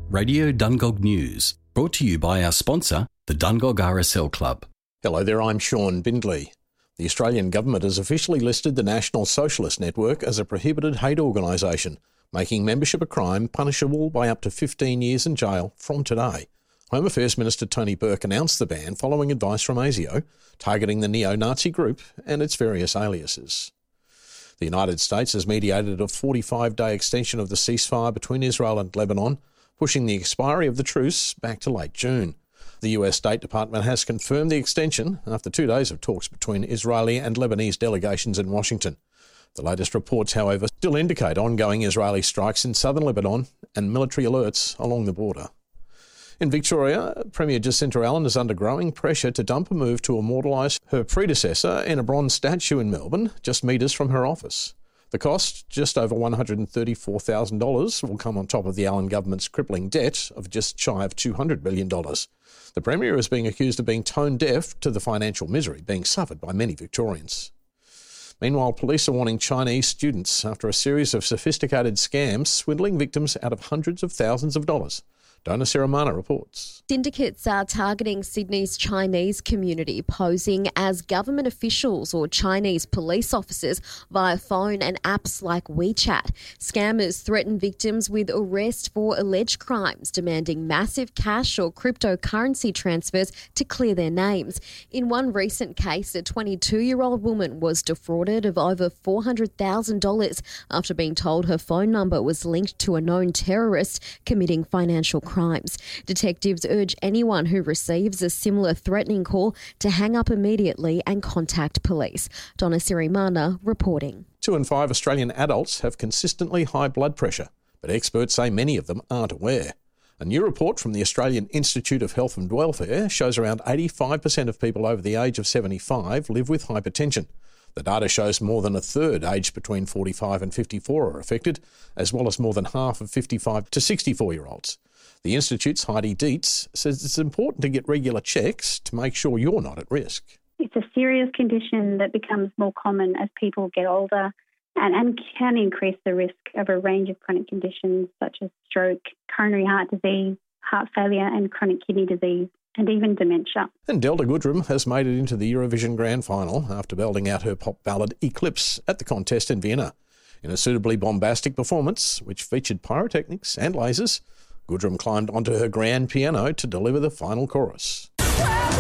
Radio Dungog News, brought to you by our sponsor, the Dungog RSL Club. Hello there, I'm Sean Bindley. The Australian Government has officially listed the National Socialist Network as a prohibited hate organisation, making membership a crime punishable by up to 15 years in jail from today. Home Affairs Minister Tony Burke announced the ban following advice from ASIO, targeting the neo-Nazi group and its various aliases. The United States has mediated a 45-day extension of the ceasefire between Israel and Lebanon, pushing the expiry of the truce back to late June. The US State Department has confirmed the extension after 2 days of talks between Israeli and Lebanese delegations in Washington. The latest reports, however, still indicate ongoing Israeli strikes in southern Lebanon and military alerts along the border. In Victoria, Premier Jacinta Allen is under growing pressure to dump a move to immortalise her predecessor in a bronze statue in Melbourne, just metres from her office. The cost, just over $134,000, will come on top of the Allen government's crippling debt of just shy of $200 million. The Premier is being accused of being tone deaf to the financial misery being suffered by many Victorians. Meanwhile, police are warning Chinese students after a series of sophisticated scams swindling victims out of hundreds of thousands of dollars. Donna Siramana reports. Syndicates are targeting Sydney's Chinese community, posing as government officials or Chinese police officers via phone and apps like WeChat. Scammers threaten victims with arrest for alleged crimes, demanding massive cash or cryptocurrency transfers to clear their names. In one recent case, a 22-year-old woman was defrauded of over $400,000 after being told her phone number was linked to a known terrorist committing financial crimes. Detectives urge anyone who receives a similar threatening call to hang up immediately and contact police. Donna Sirimana reporting. 2 in 5 Australian adults have consistently high blood pressure, but experts say many of them aren't aware. A new report from the Australian Institute of Health and Welfare shows around 85% of people over the age of 75 live with hypertension. The data shows more than a third aged between 45 and 54 are affected, as well as more than half of 55 to 64-year-olds. The Institute's Heidi Dietz says it's important to get regular checks to make sure you're not at risk. It's a serious condition that becomes more common as people get older and can increase the risk of a range of chronic conditions such as stroke, coronary heart disease, heart failure and chronic kidney disease, and even dementia. And Delta Goodrem has made it into the Eurovision Grand Final after belting out her pop ballad Eclipse at the contest in Vienna. In a suitably bombastic performance, which featured pyrotechnics and lasers, Goodrem climbed onto her grand piano to deliver the final chorus.